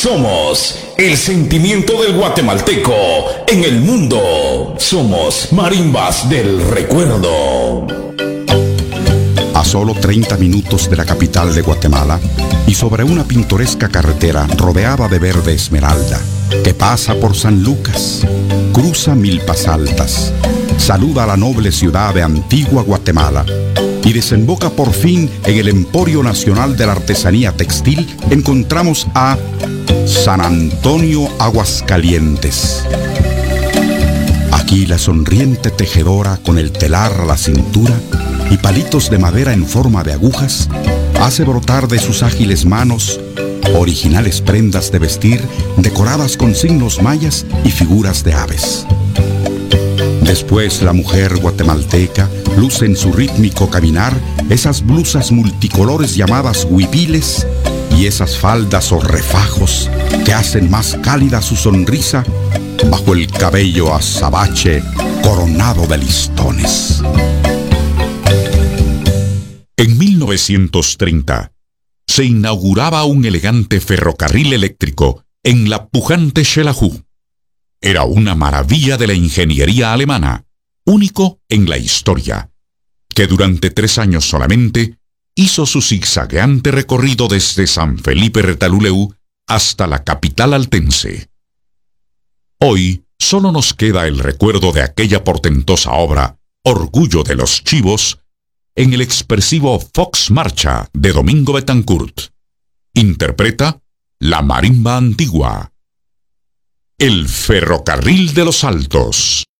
Somos el sentimiento del guatemalteco en el mundo. Somos Marimbas del Recuerdo. A solo 30 minutos de la capital de Guatemala y sobre una pintoresca carretera rodeada de verde esmeralda, que pasa por San Lucas, cruza Milpas Altas, saluda a la noble ciudad de Antigua Guatemala y desemboca por fin en el Emporio Nacional de la Artesanía Textil, encontramos a San Antonio Aguascalientes. Aquí la sonriente tejedora con el telar a la cintura y palitos de madera en forma de agujas hace brotar de sus ágiles manos originales prendas de vestir decoradas con signos mayas y figuras de aves. Después la mujer guatemalteca luce en su rítmico caminar esas blusas multicolores llamadas huipiles y esas faldas o refajos que hacen más cálida su sonrisa bajo el cabello azabache coronado de listones. En 1930 se inauguraba un elegante ferrocarril eléctrico en la pujante Xelajú. Era una maravilla de la ingeniería alemana, único en la historia, que durante 3 años solamente hizo su zigzagueante recorrido desde San Felipe Retaluleu hasta la capital altense. Hoy solo nos queda el recuerdo de aquella portentosa obra, Orgullo de los Chivos, en el expresivo Fox Marcha de Domingo Betancourt. Interpreta la marimba antigua. El Ferrocarril de los Altos.